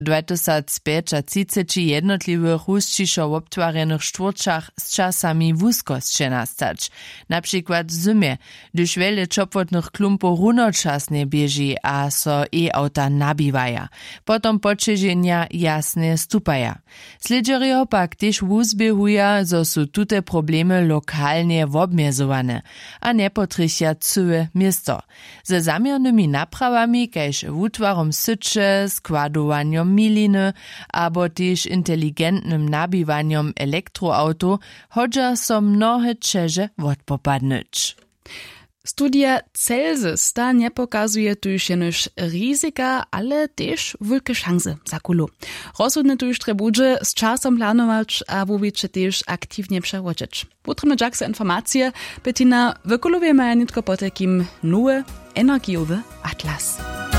2005 a 30 jednotliwych hustšiszo obtwarjenych štwórčach z časami wúzkosće nastać. Na przykład w zimie, gdyż wiele czopotnych klumpów runočasnie bieži a so e-auta nabiwaja. Potom počeženia jasne stupaja. Sledžerio pak tež wuzbiehuja, zo su tute problemy lokalnie wobmjezowane, a ne potrichja całe miasto. Ze zamiernymi naprawami, kajž wutwarom syče, składowaniem miliny, abo tež inteligentnym nabiwaniem elektroauto, hodža so mnohe čeže odpopadnyć. Studija Celsius ta nie pokazuje tuż jenoż ryzyka, ale też wielkie szanse za kulu. Rozsudne tuż trebudże z czasem planować, a wówicze też aktywnie przewodzić. Potrzebne jakse informacje, Bettina, w kuluwie mają nitko po takim nowe energiowy atlas.